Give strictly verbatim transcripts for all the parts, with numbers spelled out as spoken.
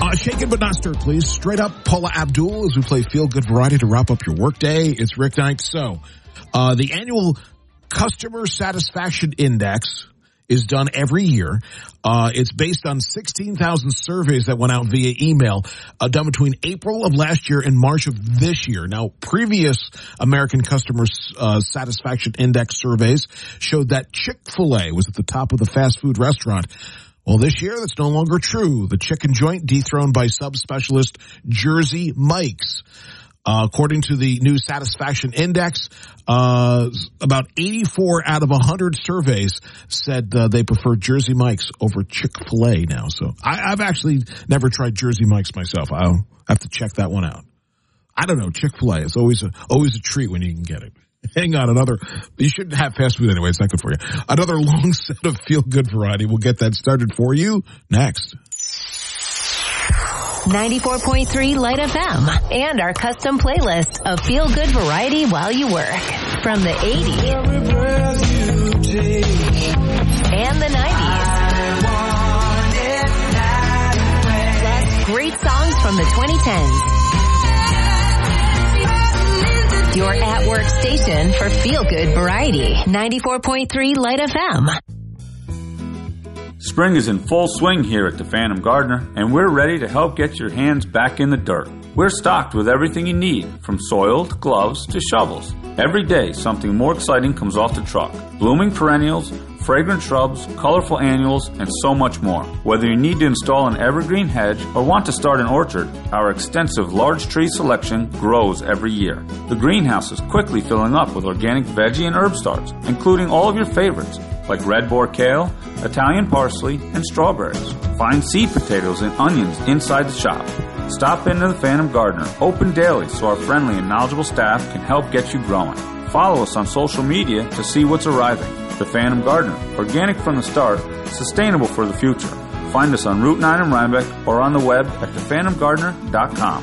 Uh, shaken but not stirred, please. Straight up, Paula Abdul, as we play Feel Good Variety to wrap up your workday. It's Rick Knight. So, uh, the annual Customer Satisfaction Index is done every year. Uh, it's based on sixteen thousand surveys that went out via email, uh, done between April of last year and March of this year. Now, previous American Customer uh, Satisfaction Index surveys showed that Chick-fil-A was at the top of the fast food restaurant. Well, this year, that's no longer true. The chicken joint dethroned by subspecialist Jersey Mike's. Uh, according to the new Satisfaction Index, uh, about eighty-four out of one hundred surveys said uh, they prefer Jersey Mike's over Chick-fil-A now. So I, I've actually never tried Jersey Mike's myself. I'll have to check that one out. I don't know. Chick-fil-A is always a, always a treat when you can get it. Hang on, another, you shouldn't have fast food anyway. It's not good for you. Another long set of feel-good variety. We'll get that started for you next. ninety-four point three Light F M and our custom playlist of Feel Good Variety while you work. From the eighties and the nineties. Plus great songs from the twenty tens. Your at-work station for Feel Good Variety. ninety-four point three Light F M. Spring is in full swing here at the Phantom Gardener, and we're ready to help get your hands back in the dirt. We're stocked with everything you need, from soil to gloves to shovels. Every day, something more exciting comes off the truck. Blooming perennials, fragrant shrubs, colorful annuals, and so much more. Whether you need to install an evergreen hedge or want to start an orchard, our extensive large tree selection grows every year. The greenhouse is quickly filling up with organic veggie and herb starts, including all of your favorites, like red boar kale, Italian parsley, and strawberries. Find seed potatoes and onions inside the shop. Stop into the Phantom Gardener, open daily so our friendly and knowledgeable staff can help get you growing. Follow us on social media to see what's arriving. The Phantom Gardener, organic from the start, sustainable for the future. Find us on Route nine in Rhinebeck or on the web at the phantom gardener dot com.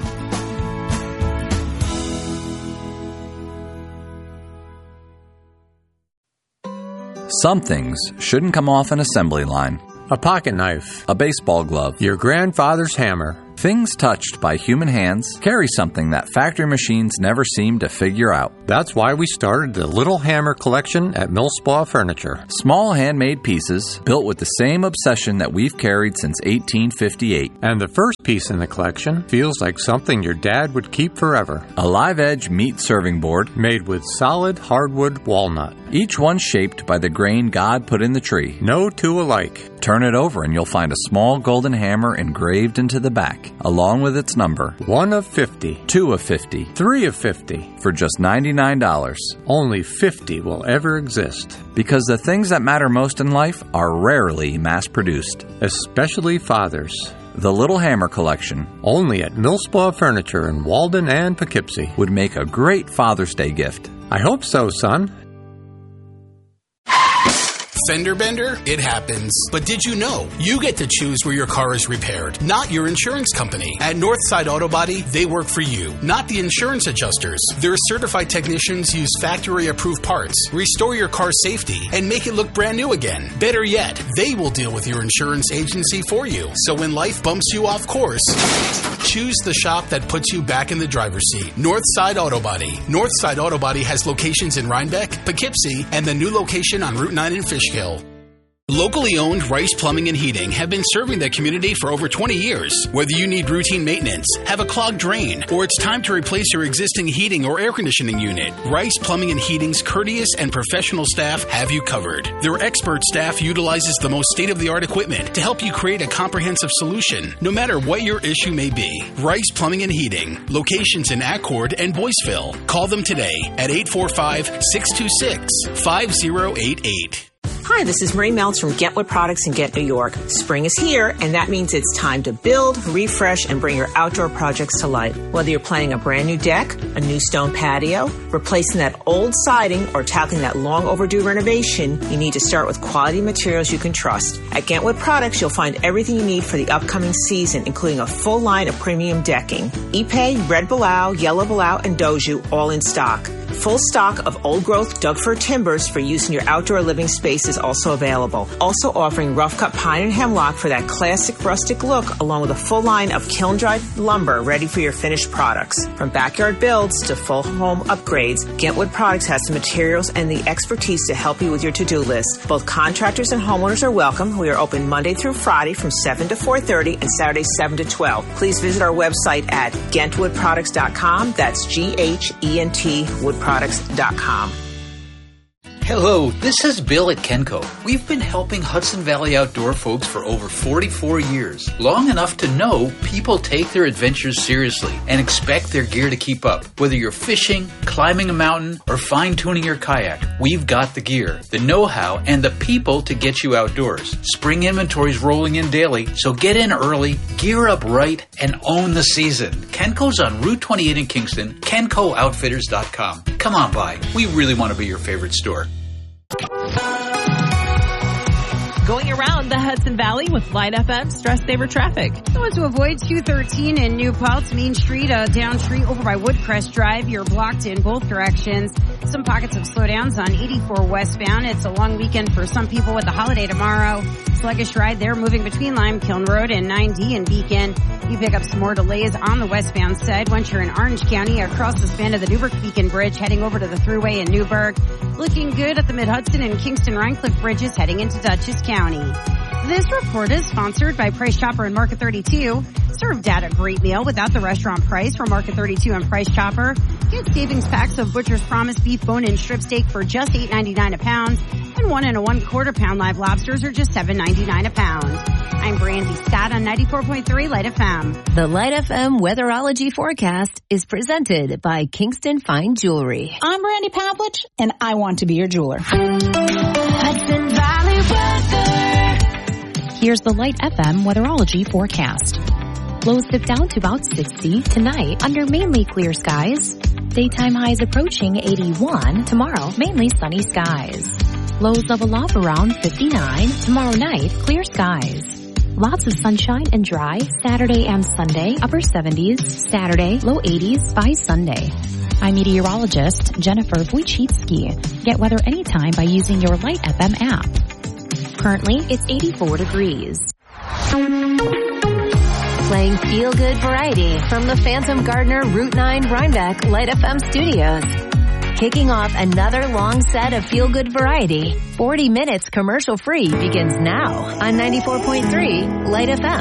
Some things shouldn't come off an assembly line. A pocket knife. A baseball glove. Your grandfather's hammer. Things touched by human hands carry something that factory machines never seem to figure out. That's why we started the Little Hammer collection at Millspaw Furniture. Small handmade pieces built with the same obsession that we've carried since eighteen fifty-eight. And the first piece in the collection feels like something your dad would keep forever. A live edge meat serving board made with solid hardwood walnut. Each one shaped by the grain God put in the tree. No two alike. Turn it over and you'll find a small golden hammer engraved into the back, along with its number. One of fifty. Two of fifty. Three of fifty. For just ninety-nine dollars. Only fifty will ever exist. Because the things that matter most in life are rarely mass-produced. Especially fathers. The Little Hammer Collection, only at Millspaw Furniture in Walden and Poughkeepsie, would make a great Father's Day gift. I hope so, son. Fender bender? It happens. But did you know you get to choose where your car is repaired, not your insurance company? At Northside Auto Body, they work for you, not the insurance adjusters. Their certified technicians use factory-approved parts, restore your car's safety, and make it look brand new again. Better yet, they will deal with your insurance agency for you. So when life bumps you off course, choose the shop that puts you back in the driver's seat. Northside Auto Body. Northside Auto Body has locations in Rhinebeck, Poughkeepsie, and the new location on Route nine in Fishkill. Locally owned Rice Plumbing and Heating have been serving the community for over twenty years. Whether you need routine maintenance, have a clogged drain, or it's time to replace your existing heating or air conditioning unit, Rice Plumbing and Heating's courteous and professional staff have you covered. Their expert staff utilizes the most state-of-the-art equipment to help you create a comprehensive solution, no matter what your issue may be. Rice Plumbing and Heating, locations in Accord and Boyceville. Call them today at eight four five, six two six, five zero eight eight. Hi, this is Marie Meltz from Get What Products in Get New York. Spring is here, and that means it's time to build, refresh, and bring your outdoor projects to life. Whether you're planning a brand new deck, a new stone patio, replacing that old siding, or tackling that long overdue renovation, you need to start with quality materials you can trust. At Get What Products, you'll find everything you need for the upcoming season, including a full line of premium decking. Ipe, Red Bilao, Yellow Bilao, and Doju, all in stock. Full stock of old-growth Doug-fir timbers for use in your outdoor living space is also available. Also offering rough-cut pine and hemlock for that classic rustic look, along with a full line of kiln-dried lumber ready for your finished products. From backyard builds to full home upgrades, Gentwood Products has the materials and the expertise to help you with your to-do list. Both contractors and homeowners are welcome. We are open Monday through Friday from seven to four thirty and Saturday seven to twelve. Please visit our website at gentwood products dot com. That's G H E N T wood products dot com. Hello, this is Bill at Kenco. We've been helping Hudson Valley outdoor folks for over forty-four years, long enough to know people take their adventures seriously and expect their gear to keep up. Whether you're fishing, climbing a mountain, or fine-tuning your kayak, we've got the gear, the know-how, and the people to get you outdoors. Spring inventory's rolling in daily, so get in early, gear up right, and own the season. Kenco's on Route twenty-eight in Kingston, kenco outfitters dot com. Come on by. We really want to be your favorite store. Going around the Hudson Valley with Light F M Stress Saver Traffic. So as to avoid two thirteen in New Paltz, Main Street, uh, down street over by Woodcrest Drive. You're blocked in both directions. Some pockets of slowdowns on eighty-four westbound. It's a long weekend for some people with the holiday tomorrow. Sluggish ride there moving between Lime Kiln Road and nine D and Beacon. You pick up some more delays on the westbound side once you're in Orange County across the span of the Newburgh Beacon Bridge heading over to the Thruway in Newburgh. Looking good at the Mid-Hudson and Kingston Rhinecliff bridges heading into Dutchess County. This report is sponsored by Price Chopper and Market thirty-two. Served at a great meal without the restaurant price from Market thirty-two and Price Chopper. Get savings packs of Butcher's Promise beef bone-in strip steak for just eight ninety-nine a pound. And one and a one quarter pound live lobsters are just seven ninety-nine a pound. I'm Brandy Scott on ninety-four point three Light F M. The Light F M weatherology forecast is presented by Kingston Fine Jewelry. I'm Brandy Pavlich, and I want to be your jeweler. Hudson Valley weather. Here's the Light F M weatherology forecast. Lows dip down to about sixty tonight under mainly clear skies. Daytime highs approaching eighty-one. Tomorrow, mainly sunny skies. Lows level off around fifty-nine. Tomorrow night, clear skies. Lots of sunshine and dry Saturday and Sunday, upper seventies. Saturday, low eighties by Sunday. I'm meteorologist Jennifer Wojcicki. Get weather anytime by using your Light F M app. Currently, it's eighty-four degrees. Playing feel-good variety from the Phantom Gardener Route nine Rhinebeck Light F M studios. Kicking off another long set of feel-good variety. forty minutes commercial-free begins now on ninety-four point three Light F M.